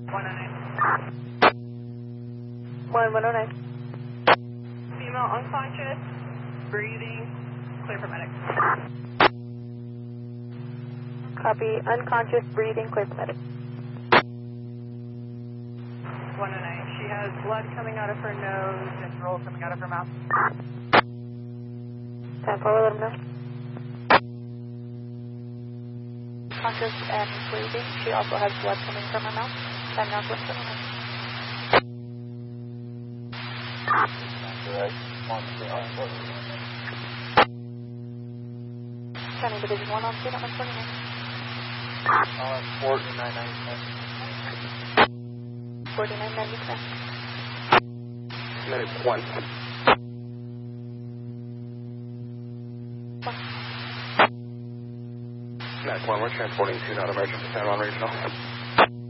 109. Female unconscious, breathing, clear for medic. Copy. Unconscious, breathing, clear for medic. 109. She has blood coming out of her nose and drool coming out of her mouth. 10-4, let him know. Conscious and breathing. She also has blood coming from her mouth. 10 now, let him know. County Division 1 on scene at 129. 4990. Medic 1. Medic 1, we're transporting 2 non-emergent to San Juan Regional.